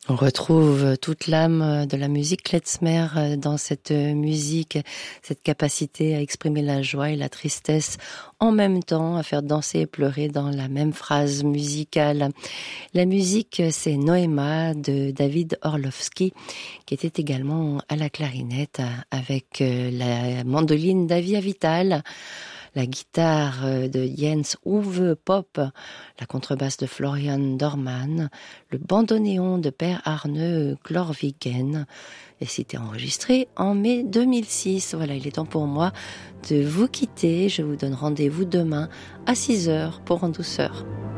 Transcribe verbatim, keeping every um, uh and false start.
On retrouve toute l'âme de la musique klezmer dans cette musique, cette capacité à exprimer la joie et la tristesse en même temps, à faire danser et pleurer dans la même phrase musicale. La musique, c'est Noéma de David Orlovsky, qui était également à la clarinette avec la mandoline d'Avi Avital, la guitare de Jens Uwe Pop, la contrebasse de Florian Dorman, le bandoneon de Per Arne Glorvigen. Et c'était enregistré en mai deux mille six. Voilà, il est temps pour moi de vous quitter. Je vous donne rendez-vous demain à six heures pour En Douceur.